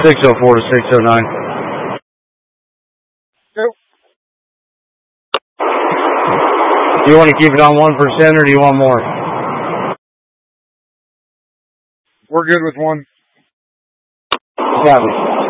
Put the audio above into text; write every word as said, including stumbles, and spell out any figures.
six oh four to six oh nine. Yep. Do you want to keep it on one percent or do you want more? We're good with one. Copy.